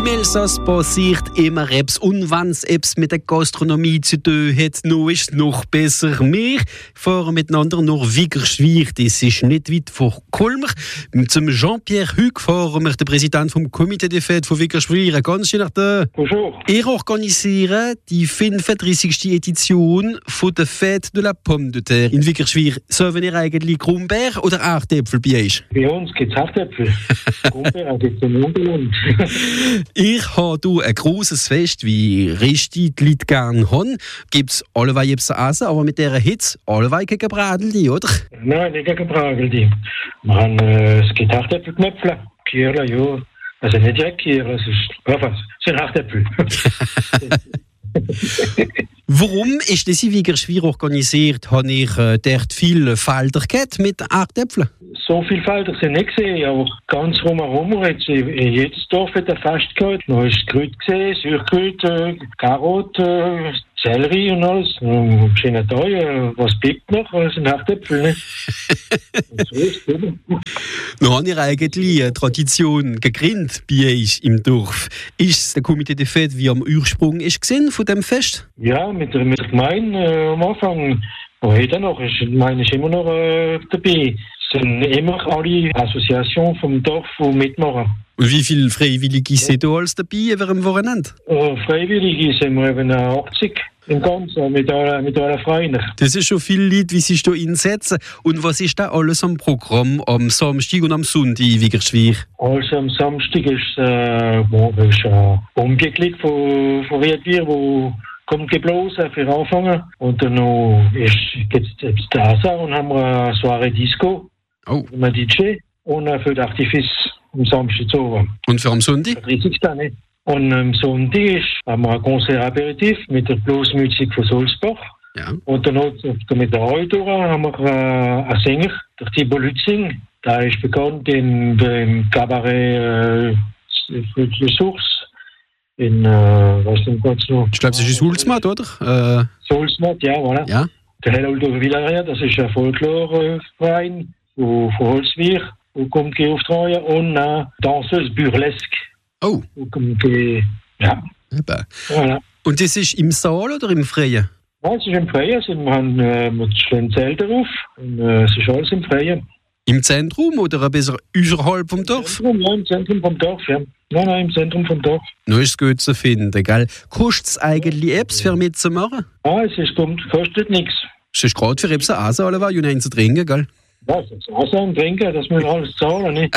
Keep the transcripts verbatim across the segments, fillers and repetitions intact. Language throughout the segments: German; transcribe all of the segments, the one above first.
Im Elsass passiert immer etwas. Und wenn es etwas mit der Gastronomie zu tun hat, noch ist es noch besser. Wir fahren miteinander nach Wigerschwir. Das ist nicht weit von Kulmer. Zum Jean-Pierre Hugues fahren wir, der Präsident vom Comité des Fêtes von Wigerschwir. Ganz schön nach der. Bonjour. Ihr organisiert die fünfunddreißigste Edition von der Fête de la Pomme de Terre in Wigerschwir. Sollen ihr eigentlich Krummbeer oder Erdäpfel bei euch? Bei uns gibt es Erdäpfel. Krummbeer gibt es im Unterland. Ich habe hier ein grosses Fest, wie Resti die Leute gerne haben. Gibt es alleweil etwas zu essen, aber mit dieser Hitze alleweil gegen Brädeldi, oder? Nein, nicht gegen Brädeldi. Wir haben, äh, es gibt Erdäpfelknöpfle, Kierle, ja. Also nicht direkt Kierle, es ist, einfach, es sind Erdäpfel. Warum ist das in Wigerschwir organisiert? Habe ich äh, dort viele Felder gehabt mit Erdäpfeln? So viele Felder sind nicht gesehen, aber ganz rumherum hat in jedes Dorf hat ein Fest gehabt. Noch ist Grüt gesehen, Süßgrüt, äh, Karot, äh, Sellerie und alles. Ähm, schöne Tage, äh, was bleibt noch? Das sind Erdäpfel, ne? So ist es, oder? Nun habe ich eigentlich eine Tradition gegründet bei euch im Dorf. Ist es der Comité des Fêtes, wie am Ursprung ist gesehen von dem Fest? Ja, mit der, mit der Gemeinde äh, am Anfang. Heute noch, ist, die Gemeinde ist immer noch äh, dabei. Es sind immer alle Assoziationen vom Dorf, die mitmachen. Und wie viele Freiwillige sind da alles dabei während dem Wochenende? Äh, Freiwillige sind wir eben achtzig im Ganzen, mit allen, mit allen Freien. Das ist schon viele Leute, wie sich da einsetzen. Und was ist da alles am Programm am Samstag und am Sonntag in Wigerschwir? Also am Samstag ist äh, es ein Umblick von, von Riedwier, wo kommt geblasen für Anfangen. Und dann noch gibt es das und haben wir eine Soirée Disco. Oh. Mit D J und ein Feu d'Artifice am Samstag zu oben. Und für am Sonntag? dreißigsten nicht. Und am Sonntag ist, haben wir ein Konzert-Aperitif mit der Bluesmusik von Sulzbach. Ja. Und dann noch mit der Autor haben wir äh, einen Sänger, der Thibaut Lützing. Der ist bekannt in, im Kabarett äh, Le Source. In, äh, was ist denn kurz noch? Ich glaube, es ist Sulzmatt, oder? Äh, Sulzmatt, ja, voilà. Ja. Der Heloldo Villaria, das ist ein Folklore-Verein von Holzwir, wo kommt auf die Reihe. Und eine Danseuse Burlesque. Oh. Wo kommt, ja. Eben. Voilà. Und das ist im Saal oder im Freien? Ja, es ist im Freien. Also wir haben äh, wir stehen Zelte drauf. Und, äh, es ist alles im Freien. Im Zentrum oder ein bisschen außerhalb vom Dorf? Im Zentrum, ja, im Zentrum vom Dorf, ja. Nein, nein, im Zentrum vom Dorf. Nur ist es gut zu finden, gell? Kostet es eigentlich etwas für mitzumachen? Ah, es ist, kommt, kostet nichts. Es ist gerade für etwas zu essen, alle und einen zu trinken, gell? Ja, das ist Essen und Trinken, das müssen wir alles zahlen, nicht?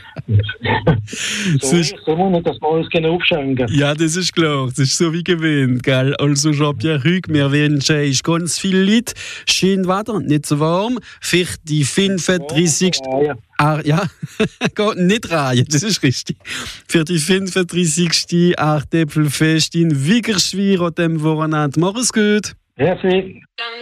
so ist es immer nicht, dass wir alles genau aufschenken. Ja, das ist klar. Das ist so wie gewöhnt, gell? Also, Jean-Pierre Hugues, wir wünschen euch ganz viele Leute. Schön Wetter, nicht so warm. Für die fünfunddreißigste Ja, Ah, ja, geht nicht rein, das ist richtig. Für die fünfunddreißigste Erdäpfelfest in Wigerschwir an dem Wochenende. Mach es gut. Merci.